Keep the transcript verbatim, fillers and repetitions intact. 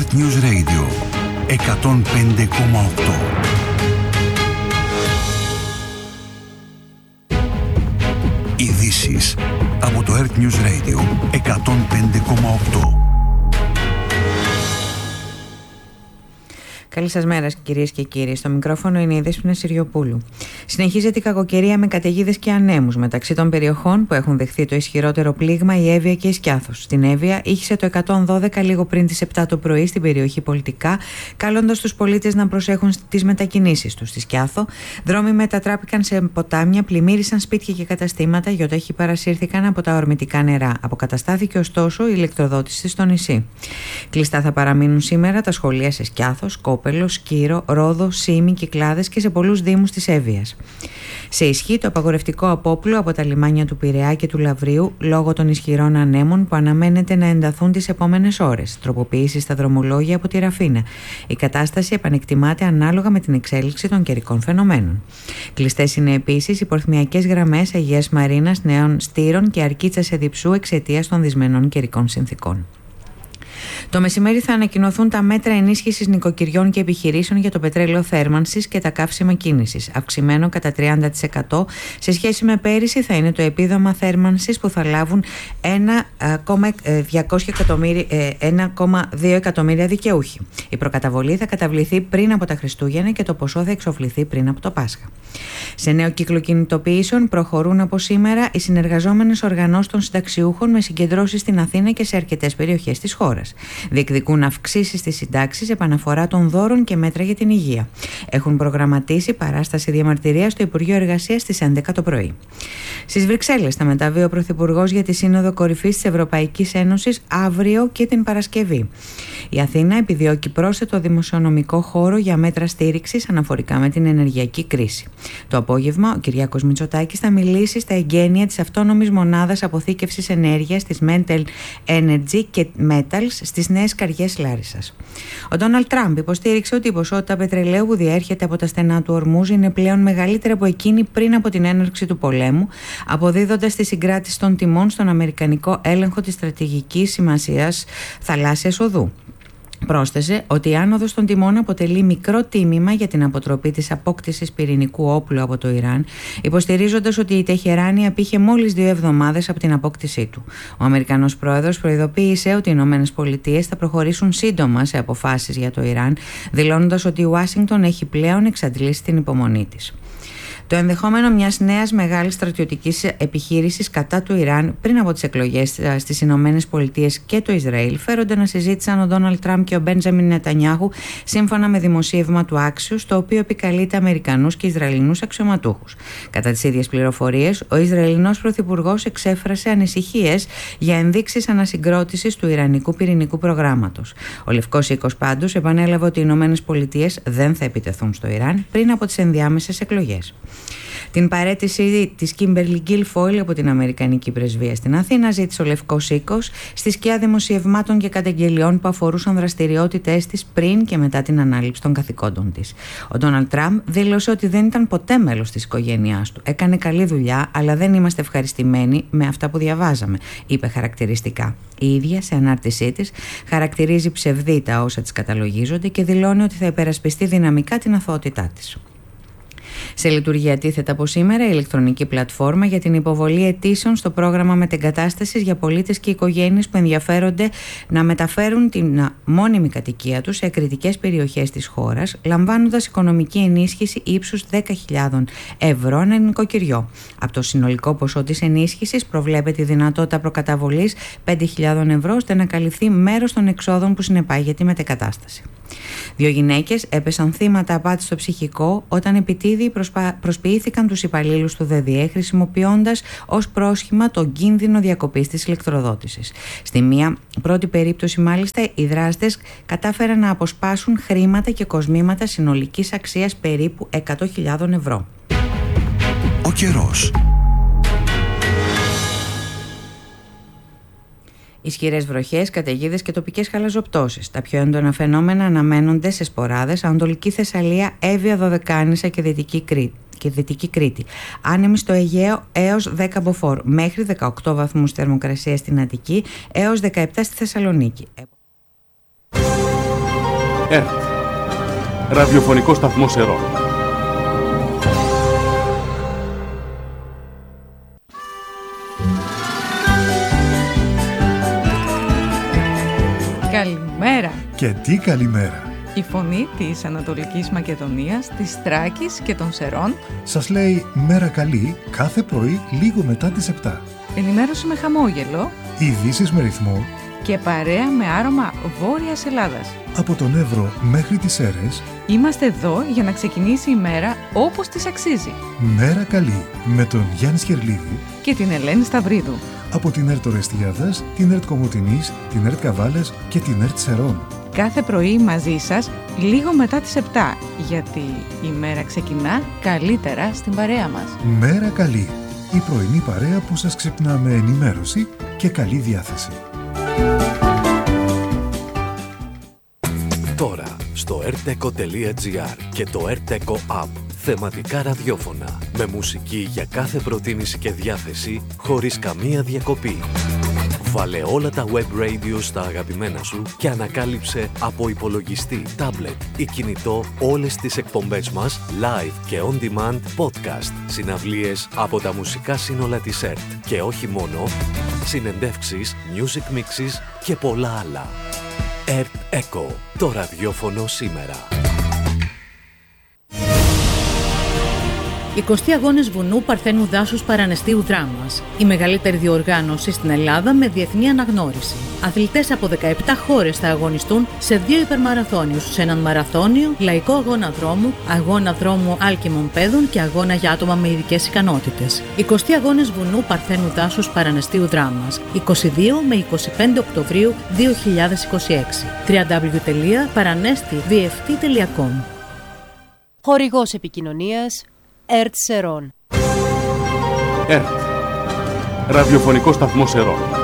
Earth News Radio εκατόν πέντε κόμμα οκτώ. Ειδήσεις από το Earth News Radio εκατόν πέντε κόμμα οκτώ. Καλή σας μέρα, κυρίες και κύριοι. Στο μικρόφωνο είναι η Δέσποινα Συριοπούλου. Συνεχίζεται η κακοκαιρία με καταιγίδες και ανέμους. Μεταξύ των περιοχών που έχουν δεχθεί το ισχυρότερο πλήγμα, η Εύβοια και η Σκιάθος. Στην Εύβοια ήχησε το εκατόν δώδεκα λίγο πριν τις επτά το πρωί στην περιοχή Πολιτικά, καλώντας τους πολίτες να προσέχουν τις μετακινήσεις τους. Στη Σκιάθο, δρόμοι μετατράπηκαν σε ποτάμια, πλημμύρισαν σπίτια και καταστήματα, γιοταχή παρασύρθηκαν από τα ορμητικά νερά. Αποκαταστάθηκε ωστόσο η ηλεκτροδότηση στο νησί. Κλειστά θα παραμείνουν σήμερα τα σχολεία σε Σκιάθο, Κόπελο, Σκύρο, Ρόδο, Σήμη, Κυκλάδες και σε πολλούς δήμους της Εύβοιας. Σε ισχύ το απαγορευτικό απόπλου από τα λιμάνια του Πειραιά και του Λαβρίου λόγω των ισχυρών ανέμων που αναμένεται να ενταθούν τις επόμενες ώρες. Τροποποίηση στα δρομολόγια από τη Ραφίνα. Η κατάσταση επανεκτιμάται ανάλογα με την εξέλιξη των καιρικών φαινομένων. Κλειστές είναι επίσης οι πορθμιακές γραμμές Αγίας Μαρίνας, Νέων Στήρων και Αρκίτσας Εδιψού εξαιτίας των δυσμενών καιρικών συνθήκων. Το μεσημέρι θα ανακοινωθούν τα μέτρα ενίσχυσης νοικοκυριών και επιχειρήσεων για το πετρέλαιο θέρμανσης και τα καύσιμα κίνησης. Αυξημένο κατά τριάντα τοις εκατό σε σχέση με πέρυσι θα είναι το επίδομα θέρμανσης που θα λάβουν ένα κόμμα δύο εκατομμύρια δικαιούχοι. Η προκαταβολή θα καταβληθεί πριν από τα Χριστούγεννα και το ποσό θα εξοφληθεί πριν από το Πάσχα. Σε νέο κύκλο κινητοποιήσεων προχωρούν από σήμερα οι συνεργαζόμενες οργανώσεις των συνταξιούχων με συγκεντρώσεις στην Αθήνα και σε αρκετές περιοχές της χώρας. Διεκδικούν αυξήσεις στις συντάξεις, επαναφορά των δώρων και μέτρα για την υγεία. Έχουν προγραμματίσει παράσταση διαμαρτυρίας στο Υπουργείο Εργασίας στις έντεκα το πρωί. Στις Βρυξέλλες θα μεταβεί ο Πρωθυπουργός για τη Σύνοδο Κορυφής της Ευρωπαϊκής Ένωσης αύριο και την Παρασκευή. Η Αθήνα επιδιώκει πρόσθετο δημοσιονομικό χώρο για μέτρα στήριξης αναφορικά με την ενεργειακή κρίση. Το απόγευμα ο Κυριάκος Μητσοτάκης θα μιλήσει στα εγγένεια της αυτόνομης μονάδας αποθήκευσης ενέργειας της Mental Energy και Metals στις Νέες Καριές Λάρισσας. Ο Ντόναλντ Τραμπ υποστήριξε ότι η ποσότητα πετρελαίου που διέρχεται από τα στενά του Ορμούζ είναι πλέον μεγαλύτερη από εκείνη πριν από την έναρξη του πολέμου, αποδίδοντας τη συγκράτηση των τιμών στον αμερικανικό έλεγχο της στρατηγικής σημασίας θαλάσσιας οδού. Πρόσθεσε ότι η άνοδος των τιμών αποτελεί μικρό τίμημα για την αποτροπή της απόκτησης πυρηνικού όπλου από το Ιράν, υποστηρίζοντας ότι η Τεχεράνη απήχε μόλις δύο εβδομάδες από την απόκτησή του. Ο Αμερικανός πρόεδρος προειδοποίησε ότι οι Ηνωμένες Πολιτείες θα προχωρήσουν σύντομα σε αποφάσεις για το Ιράν, δηλώνοντας ότι η Ουάσιγκτον έχει πλέον εξαντλήσει την υπομονή της. Το ενδεχόμενο μιας νέας μεγάλης στρατιωτικής επιχείρησης κατά του Ιράν πριν από τις εκλογές στις Ηνωμένες Πολιτείες και το Ισραήλ φέρονται να συζήτησαν ο Ντόναλντ Τραμπ και ο Μπέντζαμιν Νετανιάχου σύμφωνα με δημοσίευμα του Axios, το οποίο επικαλείται Αμερικανούς και Ισραηλινούς αξιωματούχους. Κατά τις ίδιες πληροφορίες, ο Ισραηλινός Πρωθυπουργός εξέφρασε ανησυχίες για ενδείξεις ανασυγκρότησης του Ιρανικού πυρηνικού προγράμματος. Ο Λευκός Οίκος πάντως επανέλαβε ότι οι Ηνωμένες Πολιτείες δεν θα επιτεθούν στο Ιράν πριν από τις ενδιάμεσες εκλογές. Την παραίτηση της Κίμπερλι Γκίλφοιλ από την Αμερικανική Πρεσβεία στην Αθήνα ζήτησε ο Λευκός Οίκος στη σκιά δημοσιευμάτων και καταγγελιών που αφορούσαν δραστηριότητες της πριν και μετά την ανάληψη των καθηκόντων της. Ο Ντόναλντ Τραμπ δήλωσε ότι δεν ήταν ποτέ μέλος της οικογένειάς του. Έκανε καλή δουλειά, αλλά δεν είμαστε ευχαριστημένοι με αυτά που διαβάζαμε, είπε χαρακτηριστικά. Η ίδια, σε ανάρτησή της, χαρακτηρίζει ψευδή τα όσα της καταλογίζονται και δηλώνει ότι θα υπερασπιστεί δυναμικά την αθωότητά της. Σε λειτουργία τίθεται από σήμερα η ηλεκτρονική πλατφόρμα για την υποβολή αιτήσεων στο πρόγραμμα μετεγκατάστασης για πολίτες και οικογένειες που ενδιαφέρονται να μεταφέρουν την μόνιμη κατοικία τους σε κριτικές περιοχές της χώρας, λαμβάνοντας οικονομική ενίσχυση ύψους δέκα χιλιάδες ευρώ ανά νοικοκυριό. Από το συνολικό ποσό της ενίσχυσης προβλέπεται η δυνατότητα προκαταβολής πέντε χιλιάδες ευρώ ώστε να καλυφθεί μέρος των εξόδων που συνεπάγεται η μετεγκατάσταση. Δύο γυναίκες έπεσαν θύματα απάτης στο ψυχικό όταν επιτίδιοι προσπα... προσποιήθηκαν τους υπαλλήλους του ΔΔΕ χρησιμοποιώντας ως πρόσχημα τον κίνδυνο διακοπής της ηλεκτροδότησης. Στη μία πρώτη περίπτωση μάλιστα οι δράστες κατάφεραν να αποσπάσουν χρήματα και κοσμήματα συνολικής αξίας περίπου εκατό χιλιάδες ευρώ. Ο καιρός. Ισχυρές βροχές, καταιγίδες και τοπικές χαλαζοπτώσεις. Τα πιο έντονα φαινόμενα αναμένονται σε σποράδες, Ανατολική Θεσσαλία, Εύβοια, Δωδεκάνησα και Δυτική Κρήτη. και Δυτική Κρήτη. Άνεμη στο Αιγαίο έως δέκα μποφόρ, μέχρι δεκαοκτώ βαθμούς θερμοκρασία στην Αττική έως δεκαεπτά στη Θεσσαλονίκη. ΕΡΤ, ραδιοφωνικό σταθμό Σερών. Καλημέρα. Και τι καλημέρα. Η φωνή της Ανατολικής Μακεδονίας, της Θράκης και των Σερών σας λέει μέρα καλή κάθε πρωί λίγο μετά τις επτά. Ενημέρωση με χαμόγελο, ειδήσεις με ρυθμό και παρέα με άρωμα Βόρειας Ελλάδας. Από τον Εύρο μέχρι τις Σέρρες είμαστε εδώ για να ξεκινήσει η μέρα όπως της αξίζει. Μέρα καλή με τον Γιάννη Σχερλίδη και την Ελένη Σταυρίδου. Από την ΕΡΤ Ορεστιάδας, την ΕΡΤ Κομοτηνής, την ΕΡΤ Καβάλας και την ΕΡΤ Σερών. Κάθε πρωί μαζί σας λίγο μετά τις επτά, γιατί η μέρα ξεκινά καλύτερα στην παρέα μας. Μέρα καλή, η πρωινή παρέα που σας ξυπνά με ενημέρωση και καλή διάθεση. Τώρα στο ερτεκο τελεία τζι άρ και το ερτεκο App. Θεματικά ραδιόφωνα με μουσική για κάθε προτίμηση και διάθεση χωρίς καμία διακοπή. Βάλε όλα τα web radio στα αγαπημένα σου και ανακάλυψε από υπολογιστή, tablet ή κινητό όλες τις εκπομπές μας live και on demand podcast, συναυλίες από τα μουσικά σύνολα της ΕΡΤ και όχι μόνο, συνεντεύξεις, music mixes και πολλά άλλα. ΕΡΤ Echo, το ραδιόφωνο σήμερα. εικοστή Αγώνες Βουνού Παρθένου Δάσους Παρανεστίου Δράμας. Η μεγαλύτερη διοργάνωση στην Ελλάδα με διεθνή αναγνώριση. Αθλητές από δεκαεπτά χώρες θα αγωνιστούν σε δύο υπερμαραθώνιους, σε έναν μαραθώνιο, λαϊκό αγώνα δρόμου, αγώνα δρόμου άλκημων παιδών και αγώνα για άτομα με ειδικές ικανότητες. εικοστή Αγώνες Βουνού Παρθένου Δάσους Παρανεστίου Δράμας, είκοσι δύο με είκοσι πέντε Οκτωβρίου δύο χιλιάδες είκοσι έξι. double-u double-u double-u τελεία παρανέστη βι εφ τι τελεία κομ. Χορηγός επικοινωνίας ΕΡΤ Σερών. ΕΡΤ, ραδιοφωνικό σταθμό Σερών.